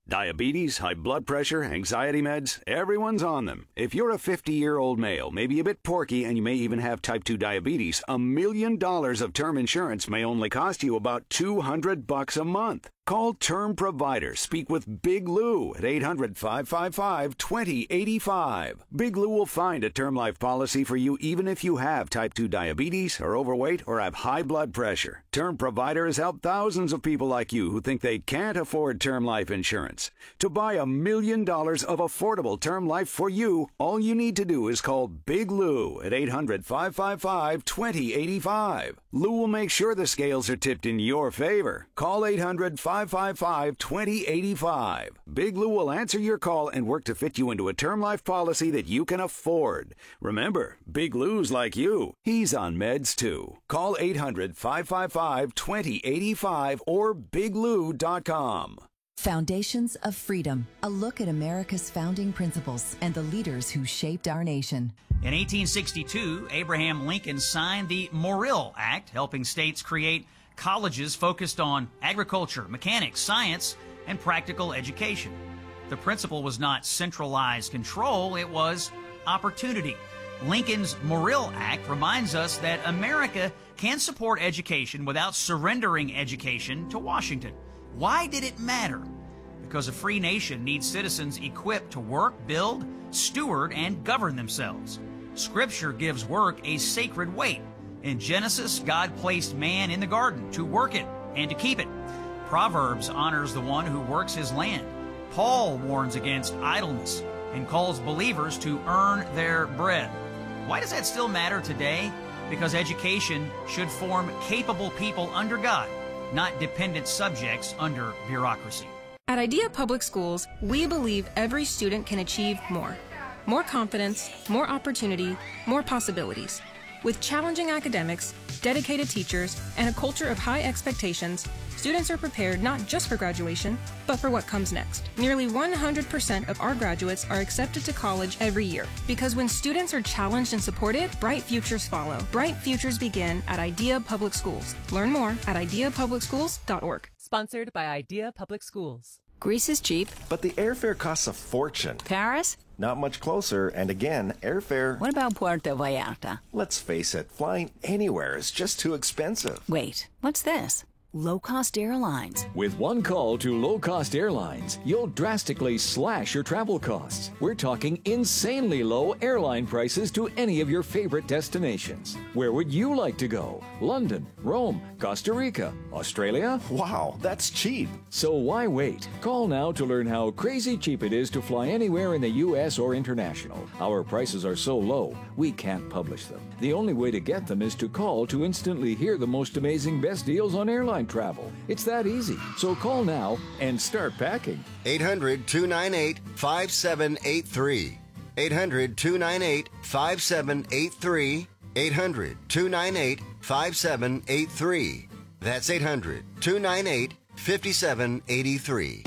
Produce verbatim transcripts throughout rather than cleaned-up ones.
Diabetes, high blood pressure, anxiety meds, everyone's on them. If you're a fifty-year-old male, maybe a bit porky, and you may even have type two diabetes, a million dollars of term insurance may only cost you about two hundred bucks a month. Call Term Provider. Speak with Big Lou at eight hundred, five five five, two zero eight five. Big Lou will find a term life policy for you even if you have type two diabetes, are overweight, or have high blood pressure. Term Provider has helped thousands of people like you who think they can't afford term life insurance. To buy a million dollars of affordable term life for you, all you need to do is call Big Lou at eight hundred, five five five, two zero eight five. Lou will make sure the scales are tipped in your favor. Call eight hundred, five five five, two zero eight five. Big Lou will answer your call and work to fit you into a term life policy that you can afford. Remember, Big Lou's like you. He's on meds too. Call eight hundred, five five five, two zero eight five or big lou dot com. Foundations of Freedom, a look at America's founding principles and the leaders who shaped our nation. In eighteen sixty-two, Abraham Lincoln signed the Morrill Act, helping states create colleges focused on agriculture, mechanics, science, and practical education. The principle was not centralized control, it was opportunity. Lincoln's Morrill Act reminds us that America can support education without surrendering education to Washington. Why did it matter? Because a free nation needs citizens equipped to work, build, steward, and govern themselves. Scripture gives work a sacred weight. In Genesis, God placed man in the garden to work it and to keep it. Proverbs honors the one who works his land. Paul warns against idleness and calls believers to earn their bread. Why does that still matter today? Because education should form capable people under God, not dependent subjects under bureaucracy. At Idea Public Schools, we believe every student can achieve more. More confidence, more opportunity, more possibilities. With challenging academics, dedicated teachers, and a culture of high expectations, students are prepared not just for graduation, but for what comes next. Nearly one hundred percent of our graduates are accepted to college every year. Because when students are challenged and supported, bright futures follow. Bright futures begin at Idea Public Schools. Learn more at idea public schools dot org. Sponsored by Idea Public Schools. Greece is cheap. But the airfare costs a fortune. Paris? Not much closer, and again, airfare... What about Puerto Vallarta? Let's face it, flying anywhere is just too expensive. Wait, what's this? Low-cost airlines. With one call to low-cost airlines, you'll drastically slash your travel costs. We're talking insanely low airline prices to any of your favorite destinations. Where would you like to go? London, Rome, Costa Rica, Australia? Wow, that's cheap. So why wait? Call now to learn how crazy cheap it is to fly anywhere in the U S or international. Our prices are so low, we can't publish them. The only way to get them is to call to instantly hear the most amazing best deals on airline travel. It's that easy. So call now and start packing. eight hundred, two nine eight, five seven eight three. eight hundred, two nine eight, five seven eight three. eight hundred, two nine eight, five seven eight three. That's eight hundred, two nine eight, five seven eight three.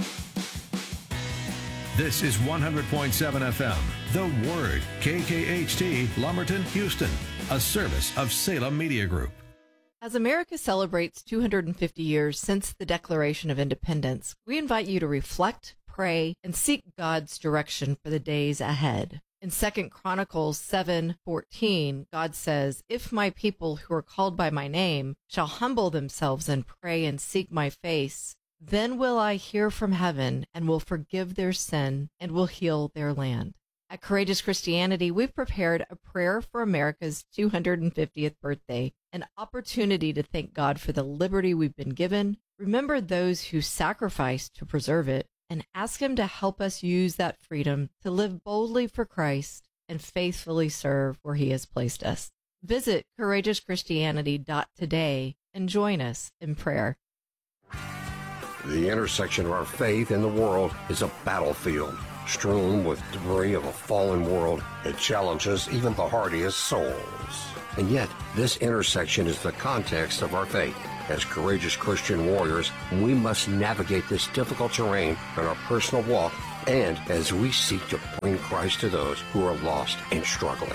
This is one hundred point seven F M, The Word, K K H T, Lumberton, Houston, a service of Salem Media Group. As America celebrates two hundred fifty years since the Declaration of Independence, we invite you to reflect, pray, and seek God's direction for the days ahead. In Second Chronicles seven fourteen, God says, "If my people who are called by my name shall humble themselves and pray and seek my face, then will I hear from heaven and will forgive their sin and will heal their land." At Courageous Christianity, we've prepared a prayer for America's two hundred fiftieth birthday, an opportunity to thank God for the liberty we've been given, remember those who sacrificed to preserve it, and ask Him to help us use that freedom to live boldly for Christ and faithfully serve where He has placed us. Visit courageous christianity dot today and join us in prayer. The intersection of our faith and the world is a battlefield, strewn with debris of a fallen world. It challenges even the hardiest souls. And yet, this intersection is the context of our faith. As courageous Christian warriors, we must navigate this difficult terrain in our personal walk and as we seek to bring Christ to those who are lost and struggling.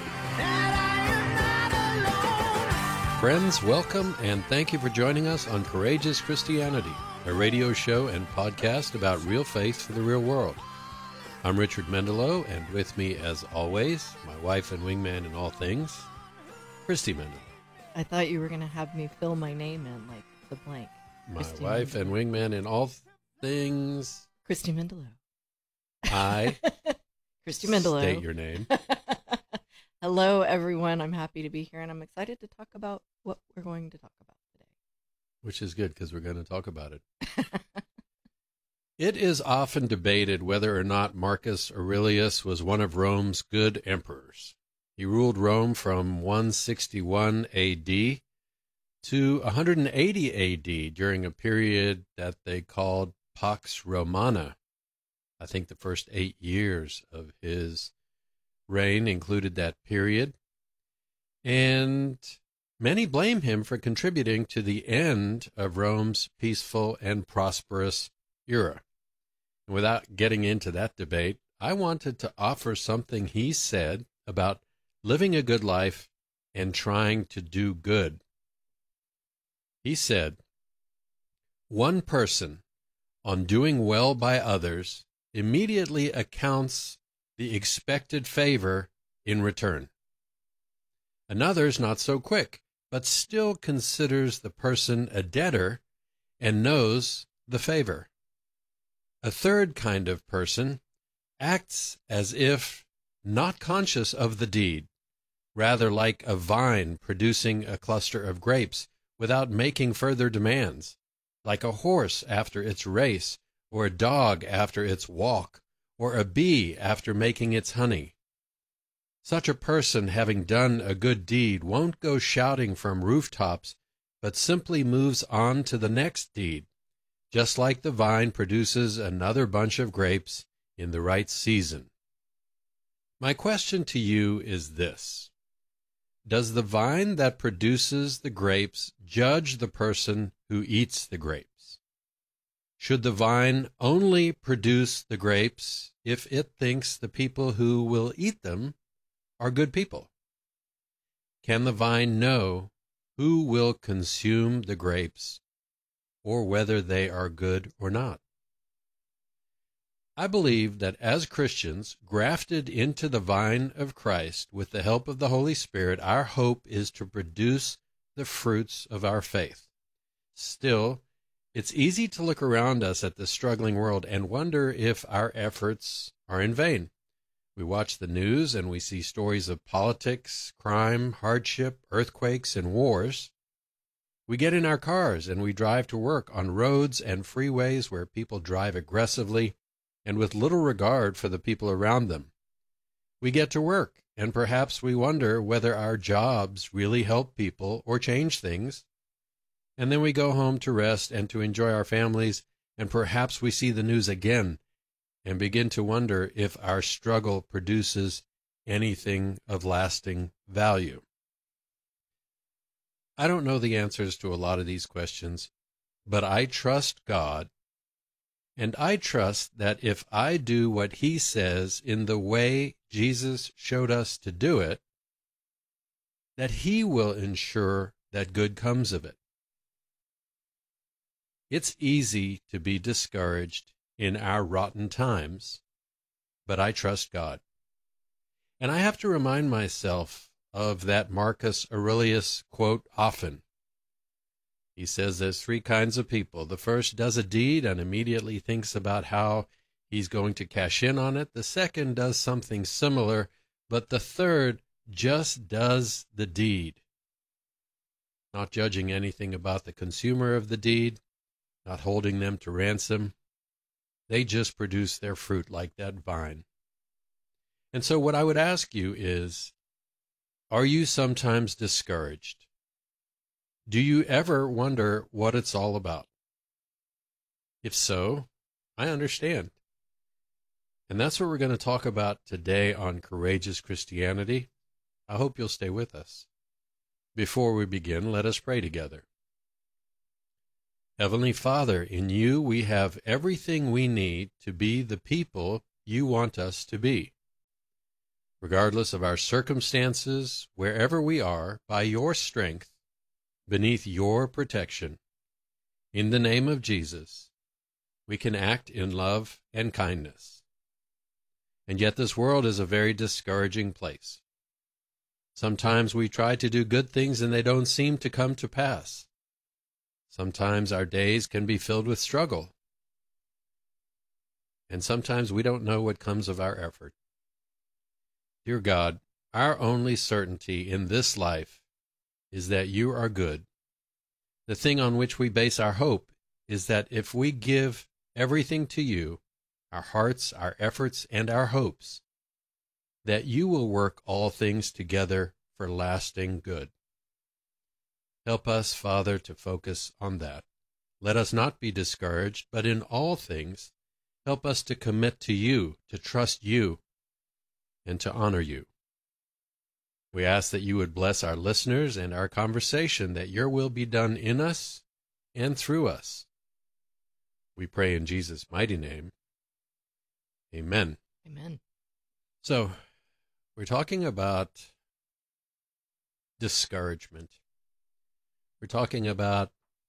Friends, welcome and thank you for joining us on Courageous Christianity. a radio show and podcast about real faith for the real world. I'm Richard Mendelow, and with me, as always, my wife and wingman in all things, Christy Mendelow. I thought you were going to have me fill my name in, like the blank. My Christy wife Mendelow. and wingman in all things, Christy Mendelow. I Christy Mendelow. State your name. Hello, everyone. I'm happy to be here, and I'm excited to talk about what we're going to talk about today. Which is good, because we're going to talk about it. It is often debated whether or not Marcus Aurelius was one of Rome's good emperors. He ruled Rome from one sixty-one A D to one hundred eighty A D during a period that they called Pax Romana. I think the first eight years of his reign included that period. And many blame him for contributing to the end of Rome's peaceful and prosperous era. And without getting into that debate, I wanted to offer something he said about living a good life and trying to do good. He said, "One person, on doing well by others, immediately accounts the expected favor in return. Another's not so quick, but still considers the person a debtor and knows the favor. A third kind of person acts as if not conscious of the deed, rather like a vine producing a cluster of grapes without making further demands, like a horse after its race, or a dog after its walk, or a bee after making its honey. Such a person, having done a good deed, won't go shouting from rooftops, but simply moves on to the next deed, just like the vine produces another bunch of grapes in the right season." My question to you is this: does the vine that produces the grapes judge the person who eats the grapes? Should the vine only produce the grapes if it thinks the people who will eat them are good people? Can the vine know who will consume the grapes, or whether they are good or not? I believe that as Christians, grafted into the vine of Christ with the help of the Holy Spirit, our hope is to produce the fruits of our faith. Still, it's easy to look around us at this struggling world and wonder if our efforts are in vain. We watch the news and we see stories of politics, crime, hardship, earthquakes, and wars. We get in our cars and we drive to work on roads and freeways where people drive aggressively and with little regard for the people around them. We get to work and perhaps we wonder whether our jobs really help people or change things. And then we go home to rest and to enjoy our families, and perhaps we see the news again and begin to wonder if our struggle produces anything of lasting value. I don't know the answers to a lot of these questions, but I trust God, and I trust that if I do what He says in the way Jesus showed us to do it, that He will ensure that good comes of it. It's easy to be discouraged in our rotten times, but I trust God. And I have to remind myself of that Marcus Aurelius quote often. He says there's three kinds of people. The first does a deed and immediately thinks about how he's going to cash in on it. The second does something similar, but the third just does the deed, not judging anything about the consumer of the deed, not holding them to ransom. They just produce their fruit like that vine. And so what I would ask you is, are you sometimes discouraged? Do you ever wonder what it's all about? If so, I understand. And that's what we're going to talk about today on Courageous Christianity. I hope you'll stay with us. Before we begin, let us pray together. Heavenly Father, in you we have everything we need to be the people you want us to be. Regardless of our circumstances, wherever we are, by your strength, beneath your protection. In the name of Jesus, we can act in love and kindness. And yet this world is a very discouraging place. Sometimes we try to do good things and they don't seem to come to pass. Sometimes our days can be filled with struggle. And sometimes we don't know what comes of our effort. Dear God, our only certainty in this life is that you are good. The thing on which we base our hope is that if we give everything to you, our hearts, our efforts, and our hopes, that you will work all things together for lasting good. Help us, Father, to focus on that. Let us not be discouraged, but in all things, help us to commit to you, to trust you, and to honor you. We ask that you would bless our listeners and our conversation, that your will be done in us and through us. We pray in Jesus' mighty name. Amen. Amen. So, we're talking about discouragement. We're talking about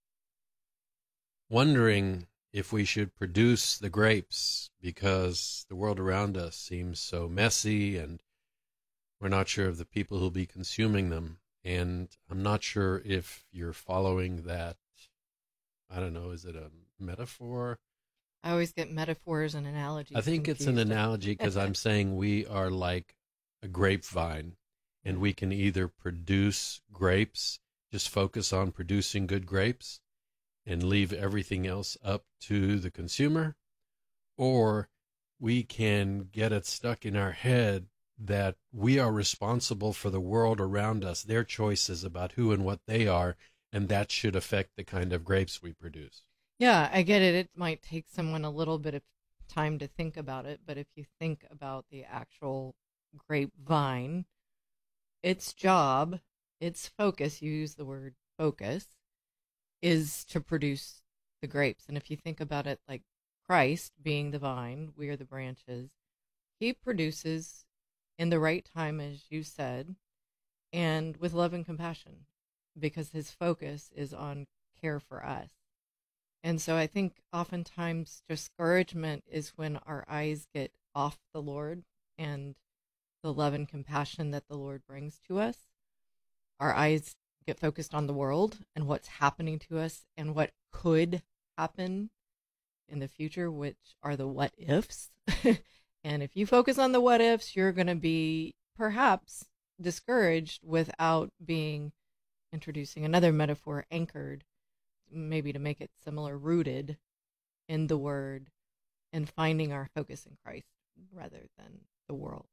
wondering if we should produce the grapes because the world around us seems so messy and we're not sure of the people who'll be consuming them. And I'm not sure if you're following that. I don't know, is it a metaphor? I always get metaphors and analogies. I think confused. It's an analogy because I'm saying we are like a grapevine and we can either produce grapes, just focus on producing good grapes and leave everything else up to the consumer, or we can get it stuck in our head that we are responsible for the world around us, their choices about who and what they are, and that should affect the kind of grapes we produce. Yeah, I get it. It might take someone a little bit of time to think about it, but if you think about the actual grapevine, its job, its focus, you use the word focus, is to produce the grapes. And if you think about it like Christ being the vine, we are the branches, he produces in the right time, as you said, and with love and compassion, because his focus is on care for us. And so I think oftentimes discouragement is when our eyes get off the Lord and the love and compassion that the Lord brings to us. Our eyes get focused on the world and what's happening to us and what could happen in the future, which are the what ifs. And if you focus on the what ifs, you're going to be perhaps discouraged without being, introducing another metaphor, anchored, maybe to make it similar, rooted in the word and finding our focus in Christ rather than the world.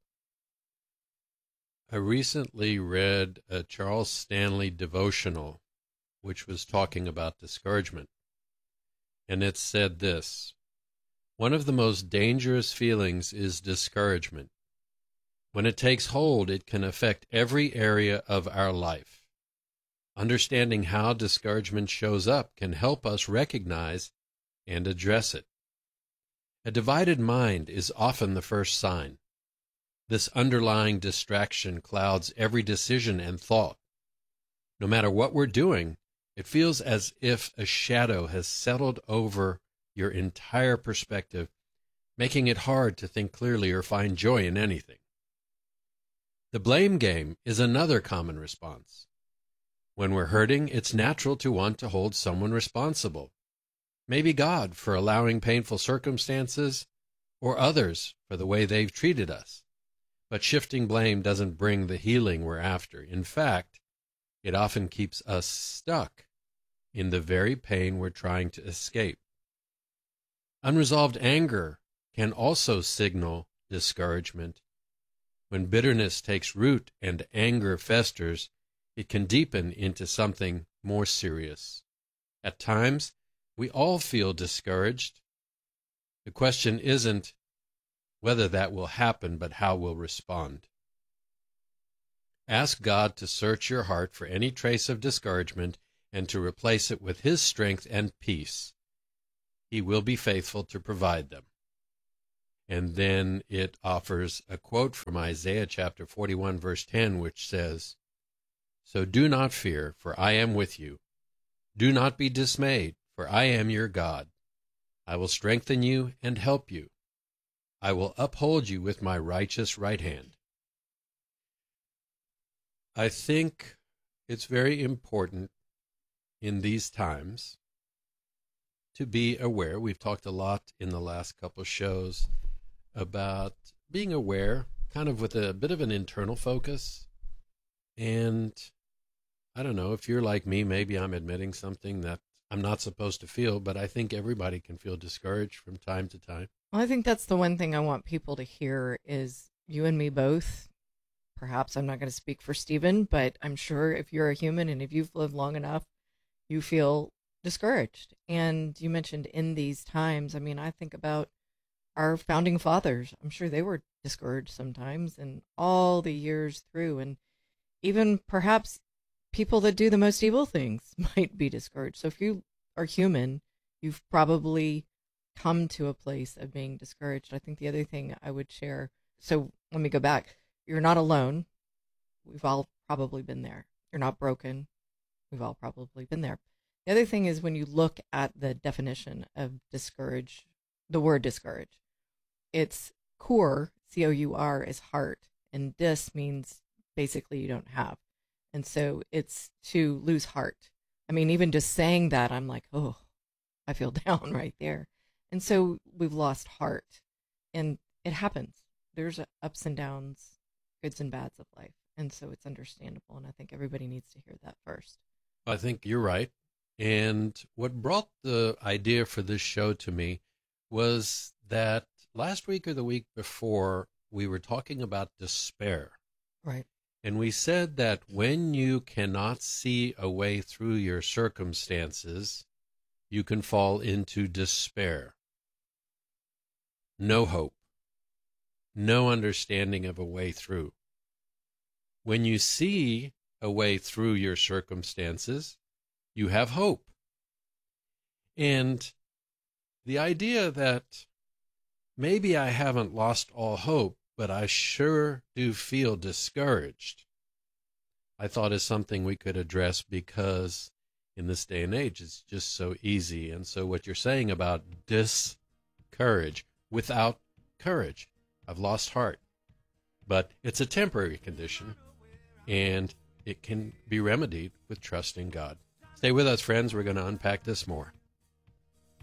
I recently read a Charles Stanley devotional, which was talking about discouragement. And it said this: one of the most dangerous feelings is discouragement. When it takes hold, it can affect every area of our life. Understanding how discouragement shows up can help us recognize and address it. A divided mind is often the first sign. This underlying distraction clouds every decision and thought. No matter what we're doing, it feels as if a shadow has settled over your entire perspective, making it hard to think clearly or find joy in anything. The blame game is another common response. When we're hurting, it's natural to want to hold someone responsible. Maybe God for allowing painful circumstances, or others for the way they've treated us. But shifting blame doesn't bring the healing we're after. In fact, it often keeps us stuck in the very pain we're trying to escape. Unresolved anger can also signal discouragement. When bitterness takes root and anger festers, it can deepen into something more serious. At times, we all feel discouraged. The question isn't whether that will happen, but how we'll respond. Ask God to search your heart for any trace of discouragement and to replace it with His strength and peace. He will be faithful to provide them. And then it offers a quote from Isaiah chapter forty-one, verse ten, which says, "So do not fear, for I am with you. Do not be dismayed, for I am your God. I will strengthen you and help you. I will uphold you with my righteous right hand. I think it's very important in these times to be aware. We've talked a lot in the last couple of shows about being aware, kind of with a bit of an internal focus. And I don't know, if you're like me, maybe I'm admitting something that I'm not supposed to feel, but I think everybody can feel discouraged from time to time. Well, I think that's the one thing I want people to hear is you and me both. Perhaps I'm not going to speak for Stephen, but I'm sure if you're a human and if you've lived long enough, you feel discouraged. And you mentioned in these times, I mean, I think about our founding fathers. I'm sure they were discouraged sometimes and all the years through. And even perhaps people that do the most evil things might be discouraged. So if you are human, you've probably come to a place of being discouraged. I think the other thing I would share, so let me go back. You're not alone. We've all probably been there. You're not broken. We've all probably been there. The other thing is when you look at the definition of discourage, the word discourage, it's cour, C O U R, is heart, and dis means basically you don't have. And so it's to lose heart. I mean, even just saying that, I'm like, oh, I feel down right there. And so we've lost heart. And it happens. There's ups and downs, goods and bads of life. And so it's understandable. And I think everybody needs to hear that first. I think you're right. And what brought the idea for this show to me was that last week or the week before, we were talking about despair. Right. And we said that when you cannot see a way through your circumstances, you can fall into despair. No hope. No understanding of a way through. When you see a way through your circumstances, you have hope. And the idea that maybe I haven't lost all hope, but I sure do feel discouraged, I thought is something we could address because in this day and age, it's just so easy. And so what you're saying about discourage, without courage, I've lost heart. But it's a temporary condition, and it can be remedied with trust in God. Stay with us, friends. We're going to unpack this more.